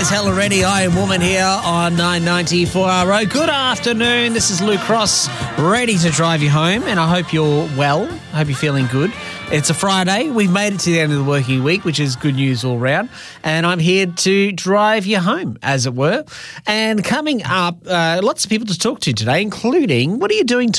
As hell already, I Am Woman here on 990 4RO. Good afternoon. This is Luke Cross, ready to drive you home, and I hope you're well. I hope you're feeling good. It's a Friday. We've made it to the end of the working week, which is good news all round, and I'm here to drive you home, as it were. And coming up, lots of people to talk to today, including what are you doing